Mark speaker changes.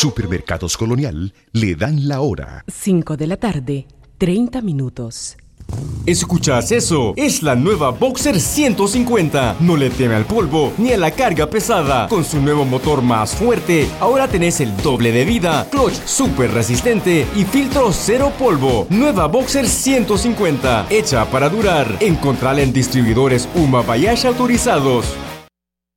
Speaker 1: Supermercados Colonial le dan la hora.
Speaker 2: 5 de la tarde, 30 minutos.
Speaker 3: ¿Escuchas eso? Es la nueva Boxer 150. No le teme al polvo ni a la carga pesada. Con su nuevo motor más fuerte, ahora tenés el doble de vida, clutch súper resistente y filtro cero polvo. Nueva Boxer 150, hecha para durar. Encontrala en distribuidores Uma Bayash autorizados.